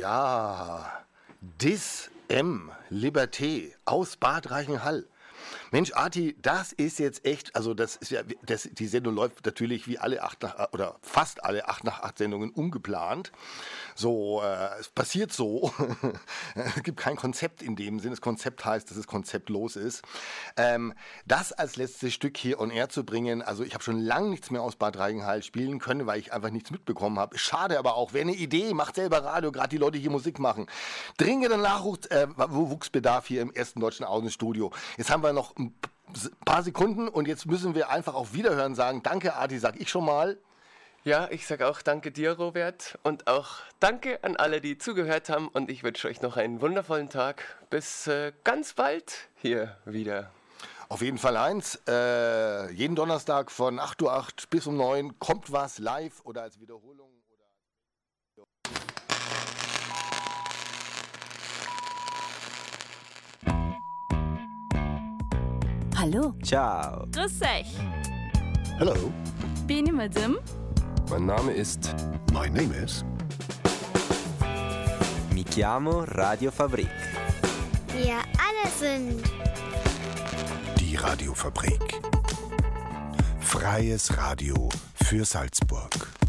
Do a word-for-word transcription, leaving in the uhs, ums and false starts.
Ja, Dis M. Liberté aus Bad Reichenhall. Mensch, Arti, das ist jetzt echt, also das ist ja, das, die Sendung läuft natürlich wie alle acht nach, oder fast alle acht nach acht Sendungen ungeplant. So, äh, es passiert so. Es gibt kein Konzept in dem Sinn. Das Konzept heißt, dass es konzeptlos ist. Ähm, das als letztes Stück hier on air zu bringen, also ich habe schon lange nichts mehr aus Bad Reichenhall spielen können, weil ich einfach nichts mitbekommen habe. Schade aber auch, wer eine Idee, macht selber Radio, gerade die Leute, die hier Musik machen. Dringender Nachwuchs, äh, Wuchsbedarf hier im ersten deutschen Außenstudio. Jetzt haben wir noch ein paar Sekunden und jetzt müssen wir einfach auf Wiederhören sagen. Danke, Arti, sag ich schon mal. Ja, ich sag auch danke dir, Robert, und auch danke an alle, die zugehört haben, und ich wünsche euch noch einen wundervollen Tag. Bis äh, ganz bald hier wieder. Auf jeden Fall eins, äh, jeden Donnerstag von acht Uhr acht bis um neun kommt was live oder als Wiederholung. Hallo. Ciao. Grüß euch. Hallo. Bin ich mit dem? Mein Name ist... My name is... Mi chiamo Radio Fabrik. Wir alle sind... Die Radiofabrik. Freies Radio für Salzburg.